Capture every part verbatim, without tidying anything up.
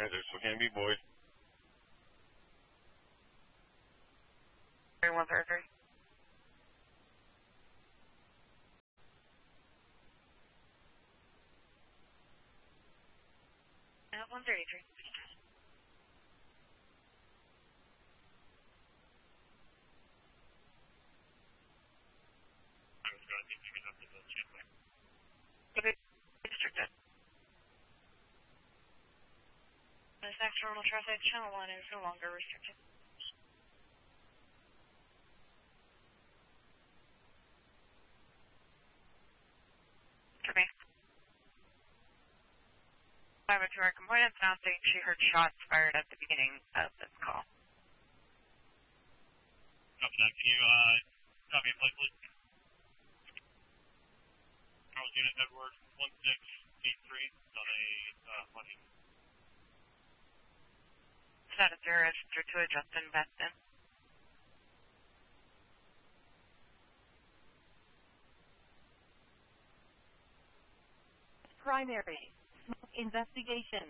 Okay, there still can be boys. one thirty-three. Uh, one thirty-three. Okay, restricted. This external traffic channel one is no longer restricted. Okay. Five to our complainant announcing she heard shots fired at the beginning of this call. Copy that. Can you uh, copy and play, please? Charles Unit Edward one six eight three on a uh, money. Status zero registered to a Justin Beston. Primary smoke investigation.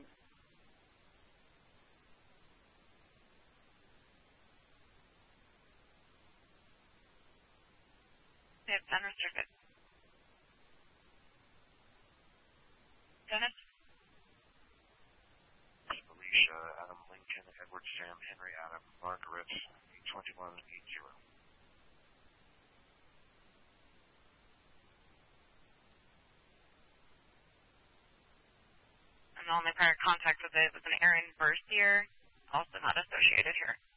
It's unrestricted. Dennis? Alicia, Adam Lincoln, Edward Sam, Henry Adam, Margaret, eight twenty-one eighty. And the only prior contact with it was an Aaron Berstier, also not associated here.